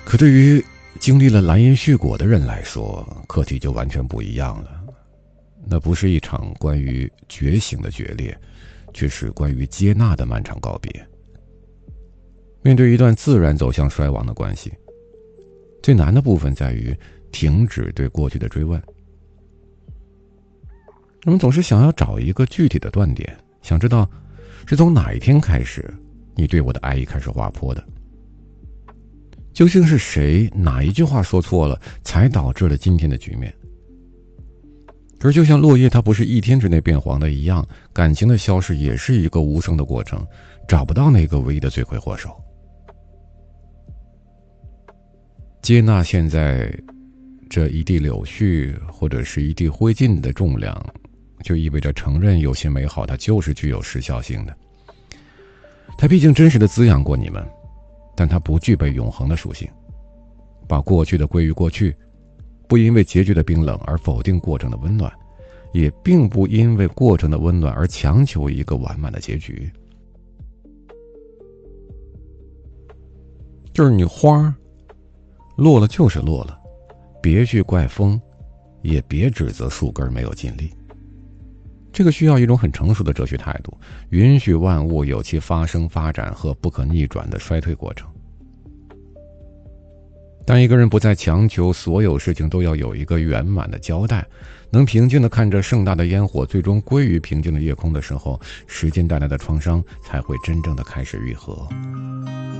可对于经历了蓝银絮果的人来说，课题就完全不一样了。那不是一场关于觉醒的决裂，却是关于接纳的漫长告别。面对一段自然走向衰亡的关系，最难的部分在于停止对过去的追问。我们总是想要找一个具体的断点，想知道是从哪一天开始，你对我的爱意开始滑坡的。究竟是谁哪一句话说错了，才导致了今天的局面？可是就像落叶它不是一天之内变黄的一样，感情的消逝也是一个无声的过程，找不到那个唯一的罪魁祸首。接纳现在这一地柳絮或者是一地灰烬的重量，就意味着承认有些美好它就是具有时效性的。它毕竟真实的滋养过你们，但它不具备永恒的属性。把过去的归于过去，不因为结局的冰冷而否定过程的温暖，也并不因为过程的温暖而强求一个完满的结局。就是你花落了就是落了，别去怪风，也别指责树根没有尽力。这个需要一种很成熟的哲学态度，允许万物有其发生发展和不可逆转的衰退过程。当一个人不再强求所有事情都要有一个圆满的交代，能平静地看着盛大的烟火最终归于平静的夜空的时候，时间带来的创伤才会真正的开始愈合。